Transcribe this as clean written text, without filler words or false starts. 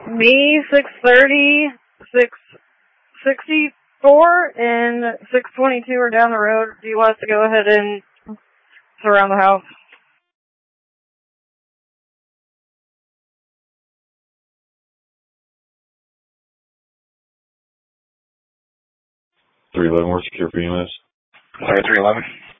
Me, 630, 664, and 622 are down the road. Do you want us to go ahead and surround the house? 311, we're secure for EMS. Sorry, 311.